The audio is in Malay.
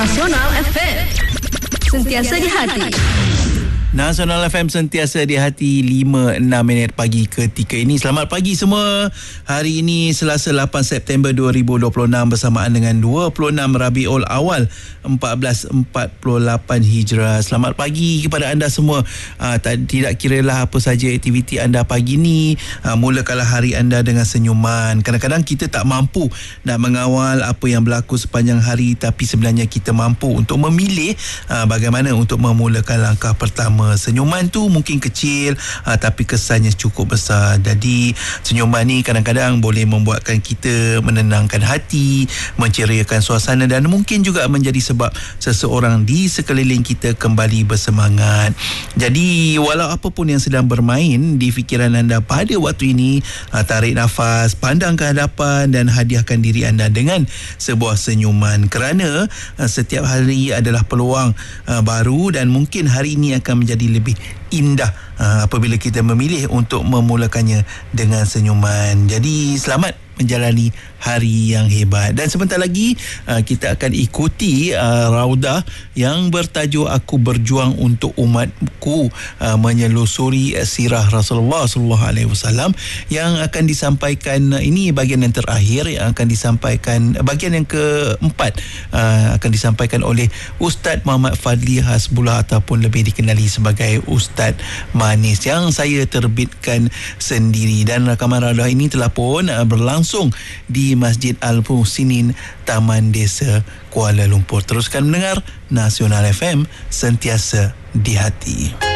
Nasional FM. Sentiasa di hati. Nasional FM sentiasa di hati. 5-6 minit pagi ketika ini. Selamat pagi semua. Hari ini Selasa 8 September 2026 bersamaan dengan 26 Rabiul Awal 1448 Hijrah. Selamat pagi kepada anda semua. Tidak kiralah apa saja aktiviti anda pagi ni, mulakanlah hari anda dengan senyuman. Kadang-kadang kita tak mampu nak mengawal apa yang berlaku sepanjang hari, tapi sebenarnya kita mampu untuk memilih bagaimana untuk memulakan langkah pertama. Senyuman tu mungkin kecil, tapi kesannya cukup besar. Jadi senyuman ni kadang-kadang boleh membuatkan kita menenangkan hati, menceriakan suasana, dan mungkin juga menjadi sebab seseorang di sekeliling kita kembali bersemangat. Jadi walau apa pun yang sedang bermain di fikiran anda pada waktu ini, tarik nafas, pandang ke hadapan dan hadiahkan diri anda dengan sebuah senyuman, kerana setiap hari adalah peluang baru, dan mungkin hari ini akan menjadi lebih indah apabila kita memilih untuk memulakannya dengan senyuman. Jadi selamat menjalani hari yang hebat. Dan sebentar lagi kita akan ikuti raudah yang bertajuk Aku Berjuang Untuk Umatku, menyelusuri sirah Rasulullah SAW, yang akan disampaikan, ini bahagian yang terakhir yang akan disampaikan, bahagian yang keempat, akan disampaikan oleh Ustaz Muhammad Fadli Hasbullah, ataupun lebih dikenali sebagai Ustaz Manis, yang saya terbitkan sendiri. Dan rakaman raudah ini telah pun berlangsung di Masjid Al-Muhsinin, Taman Desa, Kuala Lumpur. Teruskan mendengar Nasional FM, sentiasa di hati.